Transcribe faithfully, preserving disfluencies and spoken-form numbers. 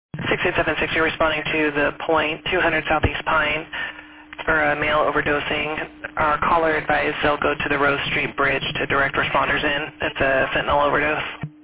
six eight seven six, you're responding to the point two hundred Southeast Pine for a male overdosing. Our caller advised they'll go to the Rose Street Bridge to direct responders in. It's a fentanyl overdose.